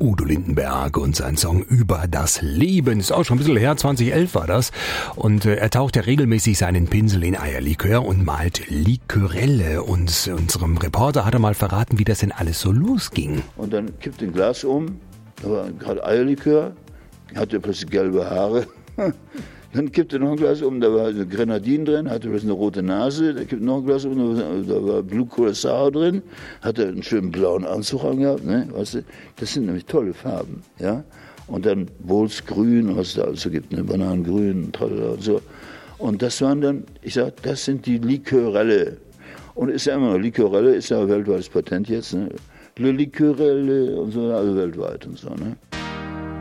Udo Lindenberg und sein Song Über das Leben. Ist auch schon ein bisschen her, 2011 war das. Und er taucht ja regelmäßig seinen Pinsel in Eierlikör und malt Likörelle. Und unserem Reporter hat er mal verraten, wie das denn alles so losging. Und dann kippt ein Glas um, da war gerade Eierlikör, hatte plötzlich gelbe Haare. Dann kippte noch ein Glas um, da war eine Grenadine drin, hatte plötzlich eine rote Nase, da kippte noch ein Glas um, da war Blue Curacao drin, hatte einen schönen blauen Anzug angehabt, ne? Weißt du? Das sind nämlich tolle Farben, ja. Und dann Bolzgrün, was es da also gibt, ne? Bananengrün, tralala und so. Und das waren dann, ich sag, das sind die Likörelle. Und ist ja immer noch, Likörelle ist ja ein weltweites Patent jetzt, ne? Le Likörelle und so, also weltweit und so, ne?